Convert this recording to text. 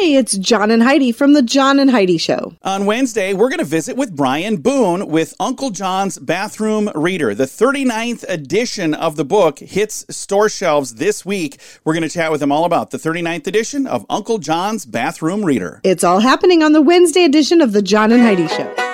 Hey, it's John and Heidi from The John and Heidi Show. On Wednesday, we're going to visit with Brian Boone with Uncle John's Bathroom Reader. The 39th edition of the book hits store shelves this week. We're going to chat with him all about the 39th edition of Uncle John's Bathroom Reader. It's all happening on the Wednesday edition of The John and Heidi Show.